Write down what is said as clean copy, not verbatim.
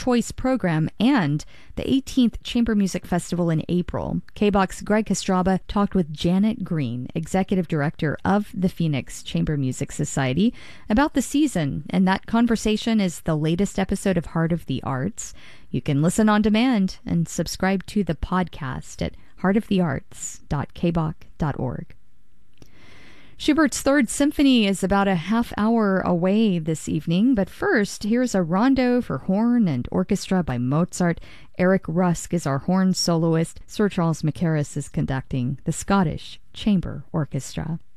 Choice program and the 18th Chamber Music Festival in April. KBOX's Greg Kostraba talked with Janet Green, Executive Director of the Phoenix Chamber Music Society, about the season, and that conversation is the latest episode of Heart of the Arts. You can listen on demand and subscribe to the podcast at heartofthearts.kbox.org. Schubert's Third Symphony is about a half hour away this evening, but first, here's a rondo for horn and orchestra by Mozart. Eric Rusk is our horn soloist. Sir Charles Mackerras is conducting the Scottish Chamber Orchestra.